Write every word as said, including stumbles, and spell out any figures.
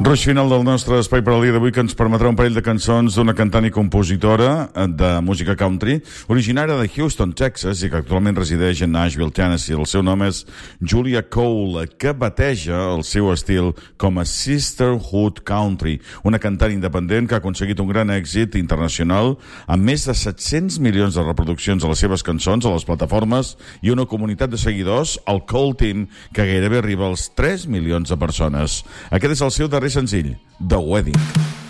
Ruix final del nostre espai per al dia d'avui, que ens permetrà un parell de cançons d'una cantant i compositora de música country, originària de Houston, Texas, i que actualment resideix a Nashville, Tennessee. El seu nom és Julia Cole, que bateja el seu estil com a Sisterhood Country, una cantant independent que ha aconseguit un gran èxit internacional amb més de set-cents milions de reproduccions de les seves cançons a les plataformes i una comunitat de seguidors, el Cole Team, que gairebé arriba als tres milions de persones. Aquest és el seu darrer senzill, The Wedding.